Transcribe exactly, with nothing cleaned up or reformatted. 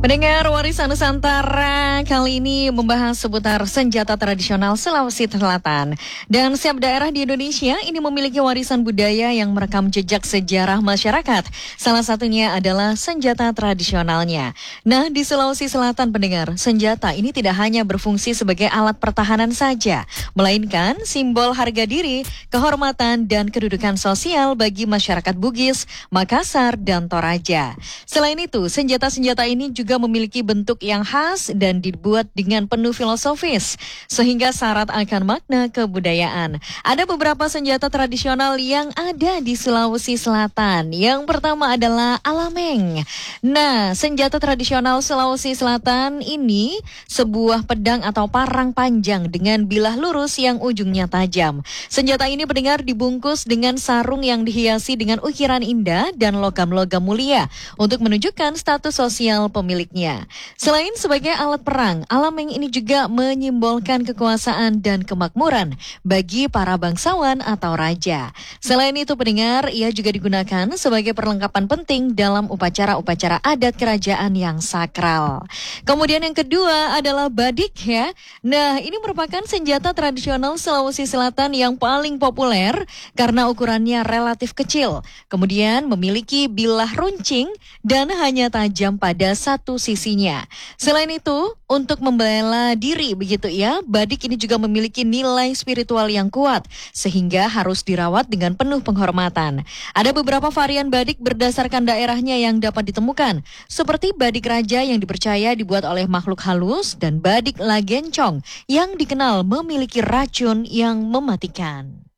Pendengar Warisan Nusantara kali ini membahas seputar senjata tradisional Sulawesi Selatan. Dan setiap daerah di Indonesia ini memiliki warisan budaya yang merekam jejak sejarah masyarakat. Salah satunya adalah senjata tradisionalnya. Nah, di Sulawesi Selatan, pendengar, senjata ini tidak hanya berfungsi sebagai alat pertahanan saja, melainkan simbol harga diri, kehormatan, dan kedudukan sosial bagi masyarakat Bugis, Makassar, dan Toraja. Selain itu, senjata-senjata ini juga memiliki bentuk yang khas dan dibuat dengan penuh filosofis, sehingga syarat akan makna kebudayaan. Ada beberapa senjata tradisional yang ada di Sulawesi Selatan. Yang pertama adalah alameng. Nah, senjata tradisional Sulawesi Selatan ini sebuah pedang atau parang panjang dengan bilah lurus yang ujungnya tajam. Senjata ini pendengar dibungkus dengan sarung yang dihiasi dengan ukiran indah dan logam-logam mulia untuk menunjukkan status sosial pemiliknya. Selain sebagai alat perang, alameng ini juga menyimbolkan kekuasaan dan kemakmuran bagi para bangsawan atau raja. Selain itu pendengar, ia juga digunakan sebagai perlengkapan penting dalam upacara-upacara adat kerajaan yang sakral. Kemudian yang kedua adalah badik ya. Nah, ini merupakan senjata tradisional Sulawesi Selatan yang paling populer karena ukurannya relatif kecil. Kemudian memiliki bilah runcing dan hanya tajam pada satu sisinya. Selain itu, untuk membela diri begitu ya, badik ini juga memiliki nilai spiritual yang kuat sehingga harus dirawat dengan penuh penghormatan. Ada beberapa varian badik berdasarkan daerahnya yang dapat ditemukan, seperti badik raja yang dipercaya dibuat oleh makhluk halus dan badik lagencong yang dikenal memiliki racun yang mematikan.